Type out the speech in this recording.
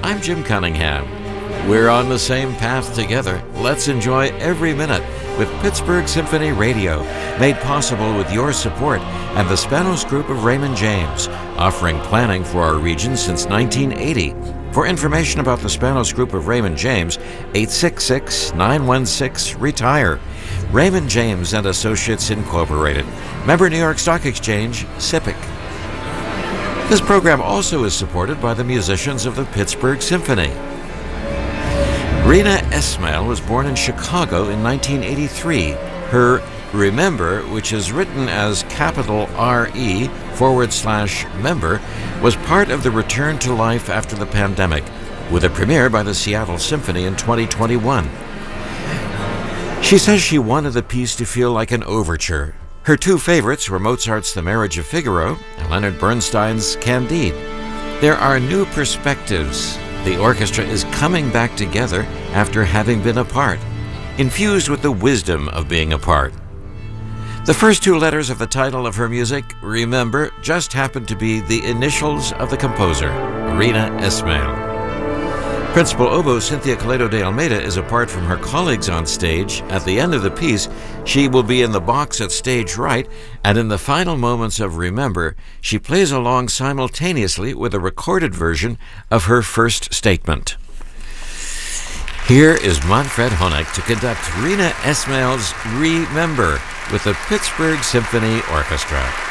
I'm Jim Cunningham. We're on the same path together. Let's enjoy every minute with Pittsburgh Symphony Radio, made possible with your support and the Spanos Group of Raymond James, offering planning for our region since 1980. For information about the Spanos Group of Raymond James, 866-916-RETIRE. Raymond James and Associates Incorporated. Member New York Stock Exchange, SIPC. This program also is supported by the musicians of the Pittsburgh Symphony. Rena Esmail was born in Chicago in 1983. Her Remember, which is written as capital RE/member, was part of the return to life after the pandemic, with a premiere by the Seattle Symphony in 2021. She says she wanted the piece to feel like an overture. Her two favorites were Mozart's The Marriage of Figaro and Leonard Bernstein's Candide. There are new perspectives. The orchestra is coming back together after having been apart, infused with the wisdom of being apart. The first two letters of the title of her music, Remember, just happen to be the initials of the composer, Rena Esmail. Principal oboe Cynthia Coleto de Almeida is apart from her colleagues on stage. At the end of the piece, she will be in the box at stage right, and in the final moments of Remember, she plays along simultaneously with a recorded version of her first statement. Here is Manfred Honeck to conduct Rena Esmail's Remember with the Pittsburgh Symphony Orchestra.